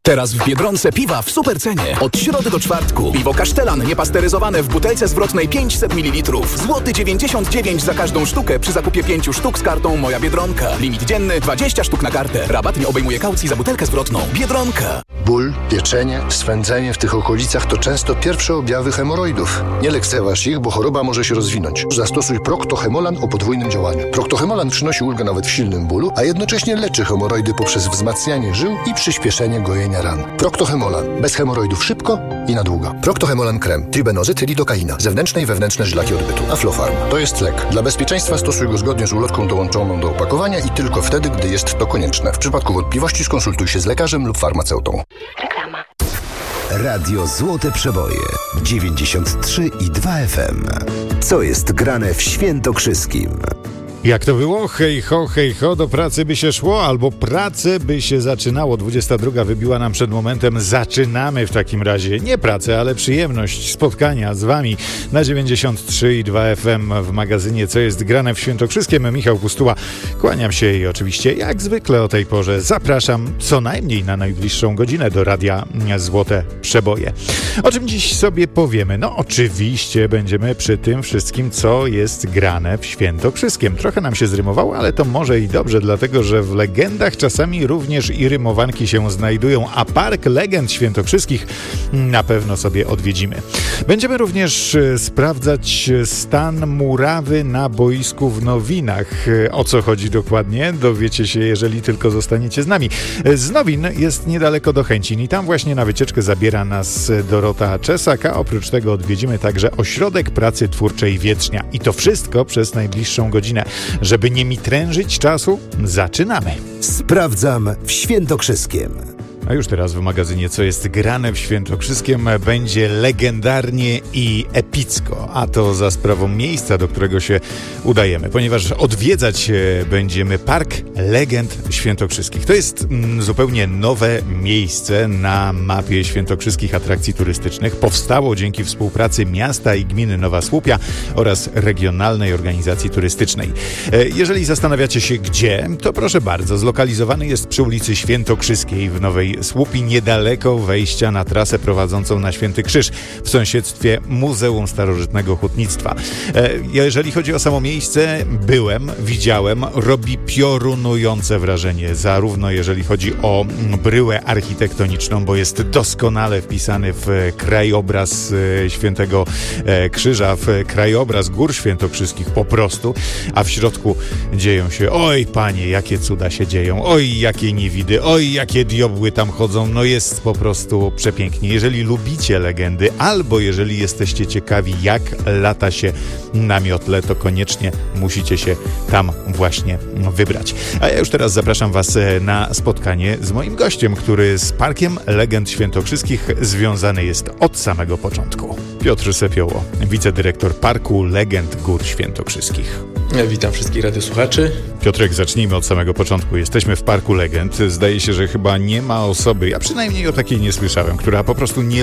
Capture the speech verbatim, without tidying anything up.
Teraz w Biedronce piwa w supercenie. Od środy do czwartku. Piwo Kasztelan niepasteryzowane w butelce zwrotnej pięćset mililitrów. Złoty dziewięćdziesiąt dziewięć za każdą sztukę przy zakupie pięciu sztuk z kartą Moja Biedronka. Limit dzienny dwadzieścia sztuk na kartę. Rabat nie obejmuje kaucji za butelkę zwrotną. Biedronka. Ból, pieczenie, swędzenie w tych okolicach to często pierwsze objawy hemoroidów. Nie lekceważ ich, bo choroba może się rozwinąć. Zastosuj Procto-Hemolan o podwójnym działaniu. Procto-Hemolan przynosi ulgę nawet w silnym bólu, a jednocześnie leczy hemoroidy poprzez wzmacnianie żył i przyspieszenie gojenia ran. Procto-Hemolan. Bez hemoroidów szybko i na długo. Procto-Hemolan krem. Tribenozyt, lidokaina. Zewnętrzne i wewnętrzne żylaki odbytu. Aflofarm. To jest lek. Dla bezpieczeństwa stosuj go zgodnie z ulotką dołączoną do opakowania i tylko wtedy, gdy jest to konieczne. W przypadku wątpliwości skonsultuj się z lekarzem lub farmaceutą. Reklama. Radio Złote Przeboje dziewięćdziesiąt trzy i dwa F M. Co jest grane w Świętokrzyskim? Jak to było? Hej ho, hej ho, do pracy by się szło, albo pracę by się zaczynało. dwudziesta druga wybiła nam przed momentem. Zaczynamy w takim razie nie pracę, ale przyjemność spotkania z wami na dziewięćdziesiąt trzy i dwa F M w magazynie Co jest grane w Świętokrzyskiem. Michał Pustuła, kłaniam się i oczywiście jak zwykle o tej porze zapraszam co najmniej na najbliższą godzinę do Radia Złote Przeboje. O czym dziś sobie powiemy? No oczywiście będziemy przy tym wszystkim, co jest grane w Świętokrzyskiem. Trochę nam się zrymowało, ale to może i dobrze, dlatego że w legendach czasami również i rymowanki się znajdują, a Park Legend Świętokrzyskich na pewno sobie odwiedzimy. Będziemy również sprawdzać stan murawy na boisku w Nowinach. O co chodzi dokładnie? Dowiecie się, jeżeli tylko zostaniecie z nami. Z Nowin jest niedaleko do Chęcin i tam właśnie na wycieczkę zabiera nas Dorota Czesak, a oprócz tego odwiedzimy także Ośrodek Pracy Twórczej Wietrznia. I to wszystko przez najbliższą godzinę. Żeby nie mitrężyć czasu, zaczynamy. Sprawdzam w Świętokrzyskiem. A już teraz w magazynie Co jest grane w Świętokrzyskiem będzie legendarnie i epicko, a to za sprawą miejsca, do którego się udajemy, ponieważ odwiedzać będziemy Park Legend Świętokrzyskich. To jest mm, zupełnie nowe miejsce na mapie świętokrzyskich atrakcji turystycznych. Powstało dzięki współpracy miasta i gminy Nowa Słupia oraz Regionalnej Organizacji Turystycznej. Jeżeli zastanawiacie się gdzie, to proszę bardzo, zlokalizowany jest przy ulicy Świętokrzyskiej w Nowej Słupi, niedaleko wejścia na trasę prowadzącą na Święty Krzyż w sąsiedztwie Muzeum Starożytnego Hutnictwa. Jeżeli chodzi o samo miejsce, byłem, widziałem, robi piorunujące wrażenie, zarówno jeżeli chodzi o bryłę architektoniczną, bo jest doskonale wpisany w krajobraz Świętego Krzyża, w krajobraz Gór Świętokrzyskich po prostu, a w środku dzieją się, oj panie, jakie cuda się dzieją, oj jakie niewidy, oj jakie diobły tam chodzą, no jest po prostu przepięknie. Jeżeli lubicie legendy, albo jeżeli jesteście ciekawi, jak lata się na miotle, to koniecznie musicie się tam właśnie wybrać. A ja już teraz zapraszam was na spotkanie z moim gościem, który z Parkiem Legend Świętokrzyskich związany jest od samego początku. Piotr Sepioło, wicedyrektor Parku Legend Gór Świętokrzyskich. Witam wszystkich radiosłuchaczy. Piotrek, zacznijmy od samego początku. Jesteśmy w Parku Legend. Zdaje się, że chyba nie ma osoby, ja przynajmniej o takiej nie słyszałem, która po prostu nie